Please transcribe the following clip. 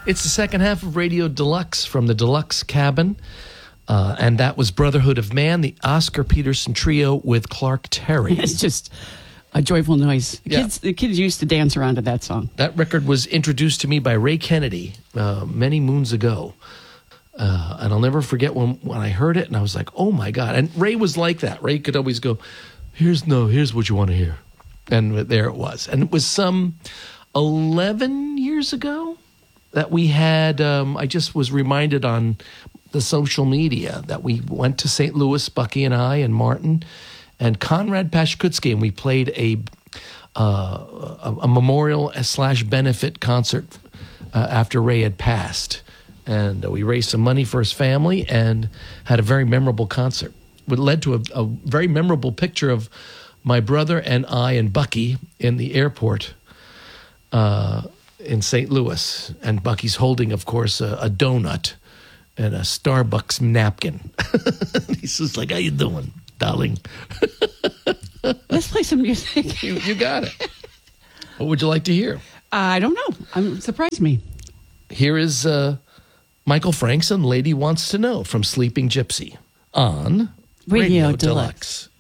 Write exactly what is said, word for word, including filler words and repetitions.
It's the second half of Radio Deluxe from the Deluxe Cabin. Uh, and that was Brotherhood of Man, the Oscar Peterson Trio with Clark Terry. It's just a joyful noise. The, Yeah. kids, the kids used to dance around to that song. That record was introduced to me by Ray Kennedy uh, many moons ago. Uh, and I'll never forget when, when I heard it, and I was like, oh, my God. And Ray was like that. Ray could always go, here's no, here's what you want to hear. And there it was. And it was some eleven years ago that we had, um, I just was reminded on the social media that we went to Saint Louis, Bucky and I and Martin and Conrad Pashkutsky, and we played a uh, a, a memorial slash benefit concert uh, after Ray had passed. And uh, we raised some money for his family and had a very memorable concert. It led to a, a very memorable picture of my brother and I and Bucky in the airport uh, in Saint Louis. And Bucky's holding, of course, a, a donut and a Starbucks napkin. He's just like, how you doing, darling? Let's play some music. you, you got it. What would you like to hear? I don't know. Um, surprise me. Here is uh, Michael Franks and Lady Wants to Know from Sleeping Gypsy on Radio Radio Deluxe. Deluxe.